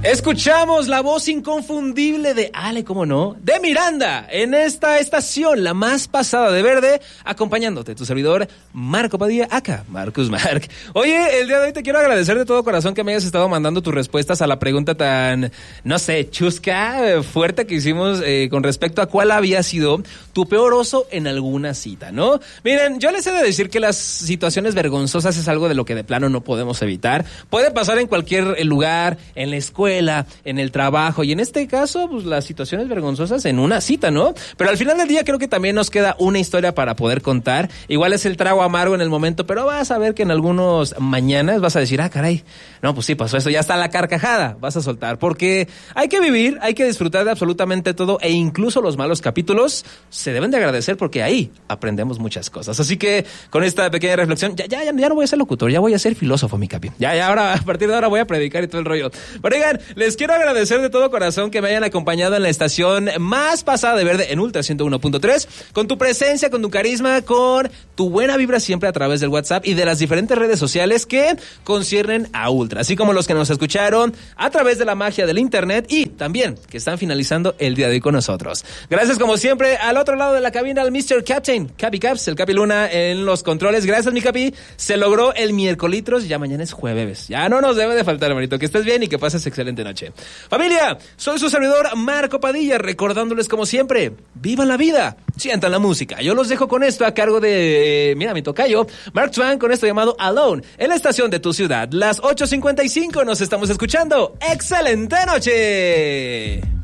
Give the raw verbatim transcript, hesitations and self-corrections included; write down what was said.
Escuchamos la voz inconfundible de Ale, cómo no, de Miranda, en esta estación, la más pasada de verde, acompañándote, tu servidor, Marco Padilla, acá, Marcus Marc. Oye, el día de hoy te quiero agradecer de todo corazón que me hayas estado mandando tus respuestas a la pregunta tan, no sé, chusca, fuerte que hicimos eh, con respecto a cuál había sido tu peor oso en alguna cita, ¿no? Miren, yo les he de decir que las situaciones vergonzosas es algo de lo que de plano no podemos evitar. Puede pasar en cualquier lugar, en la escuela, en el trabajo, y en este caso, pues las situaciones vergonzosas en una cita, ¿no? Pero al final del día creo que también nos queda una historia para poder contar. Igual es el trago amargo en el momento, pero vas a ver que en algunos mañanas vas a decir, ah, caray, no, pues sí pasó esto, ya está la carcajada, vas a soltar, porque hay que vivir, hay que disfrutar de absolutamente todo, e incluso los malos capítulos se deben de agradecer porque ahí aprendemos muchas cosas. Así que con esta pequeña reflexión, ya, ya, ya, ya no voy a ser locutor, ya voy a ser filósofo, mi capi. Ya, ya, ahora, a partir de ahora voy a predicar y todo el rollo. Pero oigan, les quiero agradecer de todo corazón que me hayan acompañado en la estación más pasada de verde en Ultra ciento uno punto tres, con tu presencia, con tu carisma, con tu buena vibra siempre a través del WhatsApp y de las diferentes redes sociales que conciernen a Ultra, así como los que nos escucharon a través de la magia del internet y también que están finalizando el día de hoy con nosotros. Gracias como siempre al otro lado de la cabina al mister Captain, Capi Caps, el Capi Luna en los controles. Gracias, mi Capi. Se logró el miércolitros, ya mañana es jueves. Ya no nos debe de faltar, hermanito. Que estés bien y que pases excelente noche. Familia, soy su servidor Marco Padilla, recordándoles como siempre, vivan la vida, sientan la música. Yo los dejo con esto a cargo de, mira, mi tocayo, Mark Twain, con esto llamado Alone, en la estación de tu ciudad. Las ocho cincuenta y cinco nos estamos escuchando. ¡Excelente noche!